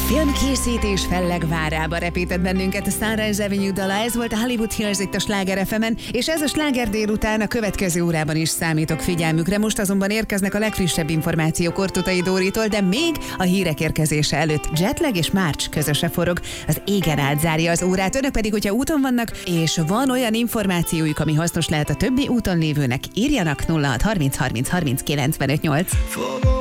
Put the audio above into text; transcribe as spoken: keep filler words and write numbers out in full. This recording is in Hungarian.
filmkészítés fellegvárába repített bennünket a Sunrise Avenue dala, ez volt a Hollywood Hills itt a Sláger ef emen, és ez a Sláger délután a következő órában is számítok figyelmükre. Most azonban érkeznek a legfrissebb információk Ortutai Dóritól, de még a hírek érkezése előtt Jetlag és Márcs közöse forog. Az égen át zárja az órát, önök pedig, hogyha úton vannak, és van olyan információjuk, ami hasznos lehet a többi úton lévőnek, írjanak nulla hat harminc harminc harminc kilencvenöt nyolc.